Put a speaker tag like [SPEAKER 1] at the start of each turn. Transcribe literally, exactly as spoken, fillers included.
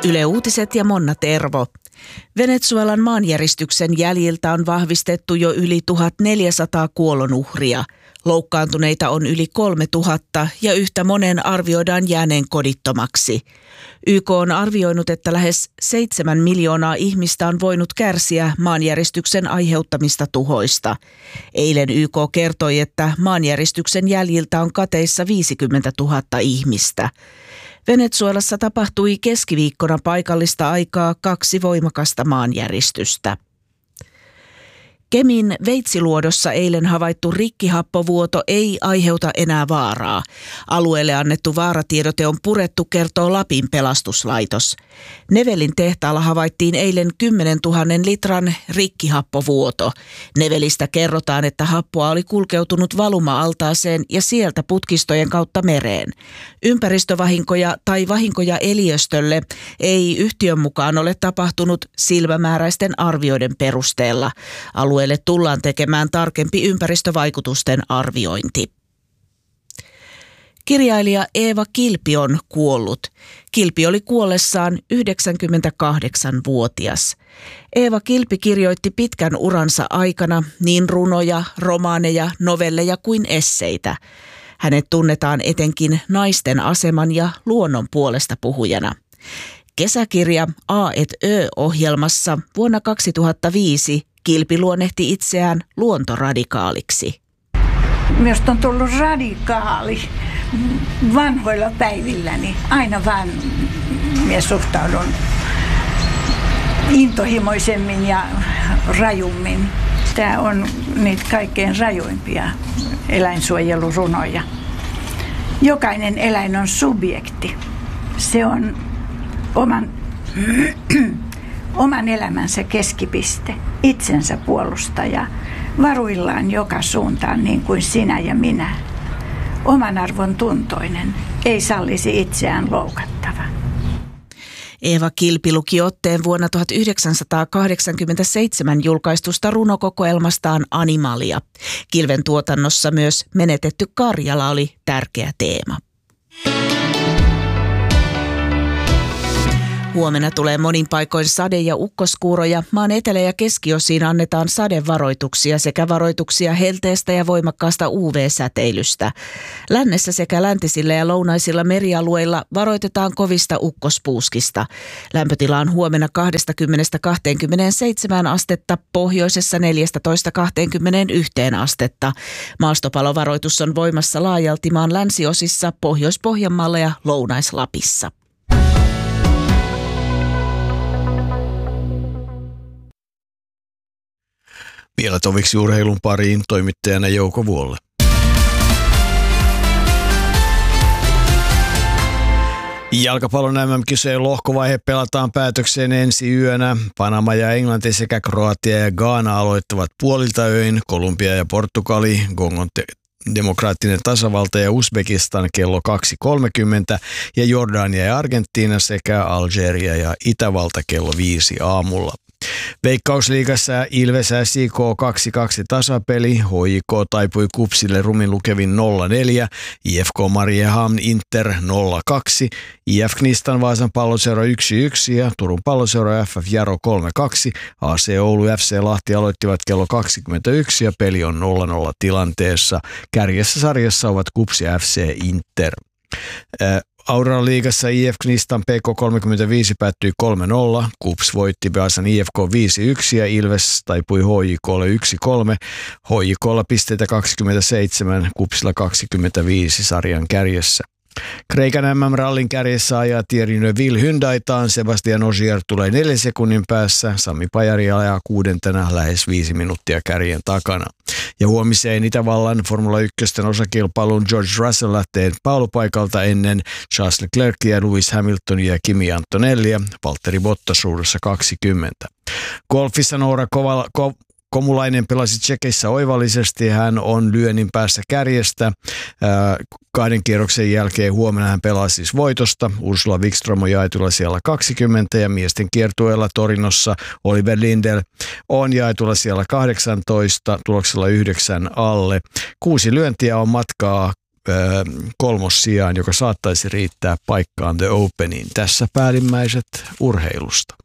[SPEAKER 1] Yle Uutiset ja Monna Tervo. Venezuelan maanjäristyksen jäljiltä on vahvistettu jo yli tuhatneljäsataa kuolonuhria. Loukkaantuneita on yli kolmetuhatta ja yhtä monen arvioidaan jääneen kodittomaksi. Y K on arvioinut, että lähes seitsemän miljoonaa ihmistä on voinut kärsiä maanjäristyksen aiheuttamista tuhoista. Eilen Y K kertoi, että maanjäristyksen jäljiltä on kateissa viisikymmentätuhatta ihmistä. Venezuelassa tapahtui keskiviikkona paikallista aikaa kaksi voimakasta maanjäristystä. Kemin Veitsiluodossa eilen havaittu rikkihappovuoto ei aiheuta enää vaaraa. Alueelle annettu vaaratiedote on purettu, kertoo Lapin pelastuslaitos. Nevelin tehtaalla havaittiin eilen kymmenentuhannen litran rikkihappovuoto. Nevelistä kerrotaan, että happoa oli kulkeutunut valuma-altaaseen ja sieltä putkistojen kautta mereen. Ympäristövahinkoja tai vahinkoja eliöstölle ei yhtiön mukaan ole tapahtunut silmämääräisten arvioiden perusteella. Alueelle tullaan tekemään tarkempi ympäristövaikutusten arviointi. Kirjailija Eeva Kilpi on kuollut. Kilpi oli kuollessaan yhdeksänkymmentäkahdeksanvuotias. Eeva Kilpi kirjoitti pitkän uransa aikana niin runoja, romaaneja, novelleja kuin esseitä. Hänet tunnetaan etenkin naisten aseman ja luonnon puolesta puhujana. Kesäkirja A et Ö-ohjelmassa vuonna kaksituhattaviisi Kilpi luonnehti itseään luontoradikaaliksi.
[SPEAKER 2] Minusta on tullut radikaali vanhoilla päivilläni. Aina vaan minä suhtaudun intohimoisemmin ja rajummin. Tämä on niitä kaikkein rajuimpia eläinsuojelurunoja. Jokainen eläin on subjekti. Se on oman... oman elämänsä keskipiste, itsensä puolustaja, varuillaan joka suuntaan niin kuin sinä ja minä. Oman arvon tuntoinen, ei sallisi itseään loukattava.
[SPEAKER 1] Eeva Kilpi luki otteen vuonna tuhatyhdeksänsataakahdeksankymmentäseitsemän julkaistusta runokokoelmastaan Animalia. Kilven tuotannossa myös menetetty Karjala oli tärkeä teema. Huomenna tulee monin paikoin sade- ja ukkoskuuroja. Maan etelä- ja keskiosiin annetaan sadevaroituksia sekä varoituksia helteestä ja voimakkaasta U V-säteilystä. Lännessä sekä läntisillä ja lounaisilla merialueilla varoitetaan kovista ukkospuuskista. Lämpötila on huomenna kaksikymmentä kaksikymmentäseitsemän astetta, pohjoisessa neljätoista kaksikymmentäyksi astetta. Maastopalovaroitus on voimassa laajalti maan länsiosissa, Pohjois-Pohjanmaalla ja Lounais-Lapissa.
[SPEAKER 3] Vielä toviksi urheilun pariin toimittajana Jouko Vuolle. Jalkapallon M M-kisojen lohkovaihe pelataan päätökseen ensi yönä. Panama ja Englanti sekä Kroatia ja Ghana aloittavat puolilta öin. Kolumbia ja Portugali, Kongon te- Demokraattinen tasavalta ja Uzbekistan kello kaksi kolmekymmentä ja Jordania ja Argentiina sekä Algeria ja Itävalta kello viisi aamulla. Veikkausliigassa Ilves S I K kaksi kaksi tasapeli, H J K taipui Kupsille rumin lukevin nolla neljä, I F K Mariehamn Inter nolla kaksi, I F Knistan Vaasan palloseura yksi yksi ja Turun palloseura F F Jaro kolme kaksi, A C Oulu F C Lahti aloittivat kello kaksikymmentäyksi ja peli on nolla nolla tilanteessa. Kärjessä sarjassa ovat Kupsi F C Inter. Äh, Auran liigassa I F Knistan P K kolmekymmentäviisi päättyi kolme nolla, Kups voitti Vaasan I F K viisi yksi ja Ilves taipui H J K:lle yksi kolme. H J K:lla pisteitä kaksikymmentäseitsemän, Kupsilla kaksikymmentäviisi sarjan kärjessä. Kreikan M M-rallin kärjessä ajaa Thierry Neuville Hyundaitaan, Sebastian Ogier tulee neljän sekunnin päässä, Sami Pajari ajaa kuudentena lähes viisi minuuttia kärjen takana. Ja huomiseen Itävallan Formula yksi osakilpailun George Russell lähtee paalupaikalta ennen Charles Leclercia, Lewis Hamiltonia ja Kimi Antonellia, Valtteri Bottas suudessa kaksikymmentä. Golfissa Noora Kovala, Ko, Komulainen pelasi Tšekeissä oivallisesti, hän on lyönnin päässä kärjestä. Kahden kierroksen jälkeen huomenna hän pelaa siis voitosta. Ursula Wikström on jaetulla siellä kaksikymmentä ja miesten kiertueella Torinossa Oliver Lindell on jaetulla siellä kahdeksantoista, tuloksella yhdeksän alle. Kuusi lyöntiä on matkaa kolmossijaan, joka saattaisi riittää paikkaan The Openiin. Tässä päällimmäiset urheilusta.